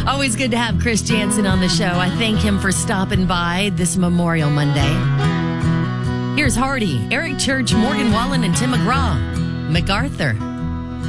Always good to have Chris Jansen on the show. I thank him for stopping by this Memorial Monday. Here's Hardy, Eric Church, Morgan Wallen, and Tim McGraw. MacArthur.